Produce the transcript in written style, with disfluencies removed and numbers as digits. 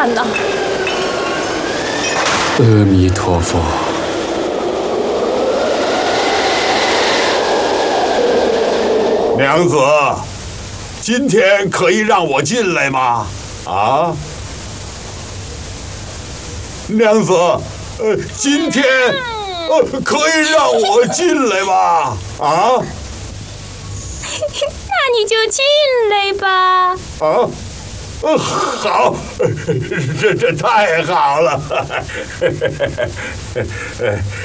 算呢？ 阿弥陀佛。 娘子，今天可以让我进来吗？啊，娘子，今天可以让我进来吗？啊？ 那你就进来吧。 啊，好，这太好了。